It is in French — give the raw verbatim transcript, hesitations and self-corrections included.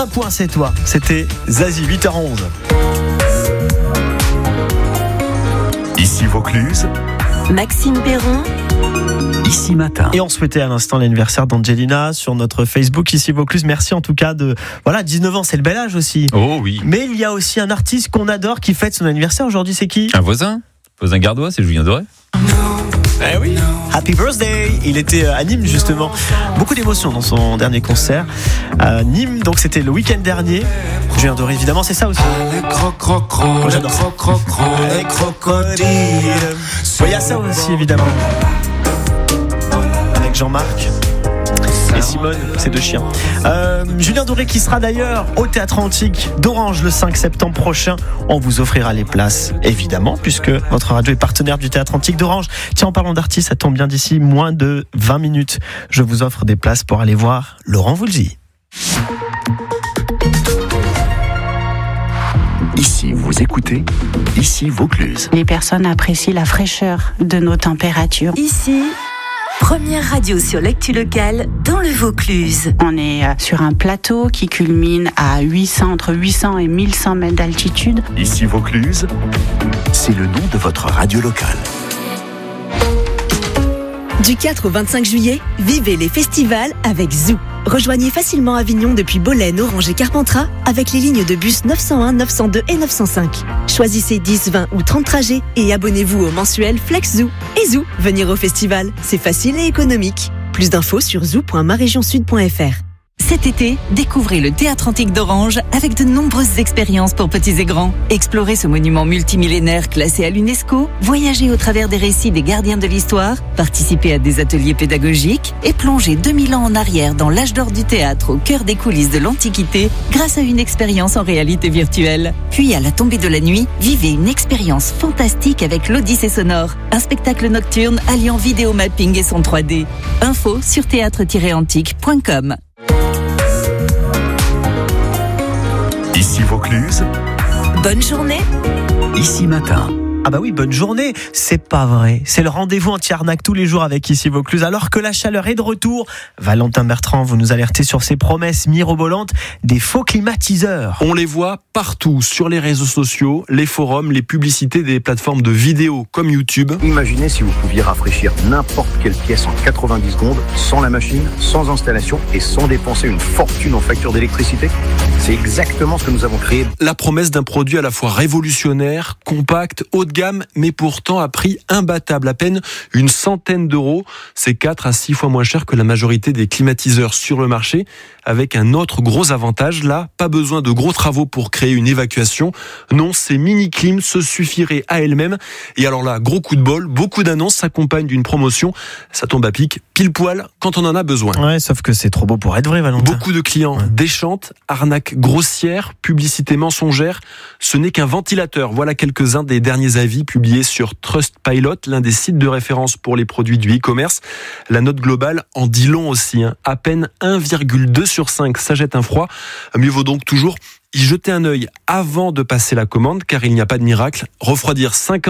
Un point, c'est toi. C'était Zazie, huit heures onze. Ici Vaucluse, Maxime Perron, Ici Matin. Et on souhaitait à l'instant l'anniversaire d'Angelina sur notre Facebook Ici Vaucluse. Merci en tout cas de... Voilà, dix-neuf ans, c'est le bel âge aussi. Oh oui. Mais il y a aussi un artiste qu'on adore qui fête son anniversaire aujourd'hui, c'est qui ? Un voisin Voisin gardois, c'est Julien Doré. Eh oui. Happy birthday. Il était à Nîmes justement. Beaucoup d'émotions dans son dernier concert à Nîmes. Donc c'était le week-end dernier. Julien Doré évidemment, c'est ça aussi. Moi j'adore ça. Les crocodiles. Il y a ça aussi évidemment. Avec Jean-Marc et Simone, ces deux chiens. Euh, Julien Doré qui sera d'ailleurs au Théâtre Antique d'Orange le cinq septembre prochain. On vous offrira les places, évidemment, puisque votre radio est partenaire du Théâtre Antique d'Orange. Tiens, en parlant d'artistes, ça tombe bien, d'ici moins de vingt minutes. Je vous offre des places pour aller voir Laurent Voulzy. Ici, vous écoutez Ici Vaucluse. Les personnes apprécient la fraîcheur de nos températures. ici, première radio sur l'actu locale dans le Vaucluse. On est sur un plateau qui culmine à huit cents, entre huit cents et mille cent mètres d'altitude. Ici Vaucluse, c'est le nom de votre radio locale. Du quatre au vingt-cinq juillet, vivez les festivals avec Zoo. Rejoignez facilement Avignon depuis Bolène, Orange et Carpentras avec les lignes de bus neuf cent un, neuf cent deux et neuf cent cinq. Choisissez dix, vingt ou trente trajets et abonnez-vous au mensuel Flex Zoo. Et Zoo, venir au festival, c'est facile et économique. Plus d'infos sur zoo point ma région sud point f r. Cet été, découvrez le Théâtre Antique d'Orange avec de nombreuses expériences pour petits et grands. Explorez ce monument multimillénaire classé à l'UNESCO, voyagez au travers des récits des gardiens de l'histoire, participez à des ateliers pédagogiques et plongez deux mille ans en arrière dans l'âge d'or du théâtre au cœur des coulisses de l'Antiquité grâce à une expérience en réalité virtuelle. Puis à la tombée de la nuit, vivez une expérience fantastique avec l'Odyssée sonore, un spectacle nocturne alliant vidéo mapping et son trois D. Info sur théâtre tiret antique point com. Ici Vaucluse, Bonne journée. Ici Matin. Ah bah oui, bonne journée. C'est pas vrai. C'est le rendez-vous anti-arnaque tous les jours avec Ici Vaucluse. Alors que la chaleur est de retour, Valentin Bertrand, vous nous alertez sur ces promesses mirobolantes des faux climatiseurs. On les voit partout, sur les réseaux sociaux, les forums, les publicités des plateformes de vidéos comme YouTube. Imaginez si vous pouviez rafraîchir n'importe quelle pièce en quatre-vingt-dix secondes, sans la machine, sans installation et sans dépenser une fortune en facture d'électricité. C'est exactement ce que nous avons créé. La promesse d'un produit à la fois révolutionnaire, compact, haut de gamme, mais pourtant à prix imbattable, à peine une centaine d'euros. C'est quatre à six fois moins cher que la majorité des climatiseurs sur le marché, avec un autre gros avantage. Là, pas besoin de gros travaux pour créer une évacuation. Non, ces mini-clim se suffiraient à elles-mêmes. Et alors là, gros coup de bol, beaucoup d'annonces s'accompagnent d'une promotion. Ça tombe à pic, pile poil, quand on en a besoin. Ouais, sauf que c'est trop beau pour être vrai, Valentin. Beaucoup de clients ouais. déchantent, arnaques grossières, publicité mensongère. Ce n'est qu'un ventilateur. Voilà quelques-uns des derniers avis publiés sur Trustpilot, l'un des sites de référence pour les produits du e-commerce. La note globale en dit long aussi. Hein. À peine un virgule deux sur cinq, ça jette un froid. Mieux vaut donc toujours y jeter un œil avant de passer la commande, car il n'y a pas de miracle. Refroidir cinq